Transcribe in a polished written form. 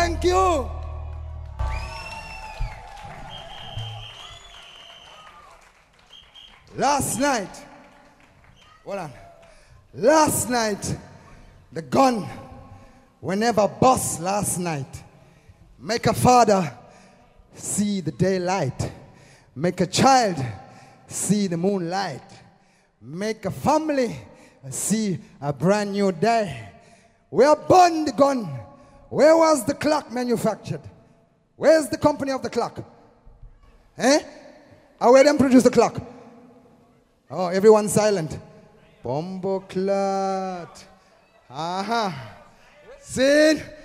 Thank you. Last night, hold on. Last night, the gun whenever bust last night. Make a father see the daylight. Make a child see the moonlight. Make a family see a brand new day. Where burned the gun? Where was the clock manufactured? Where's the company of the clock? Eh? Or where them produce the clock? Oh, everyone's silent. Bombo clot. See?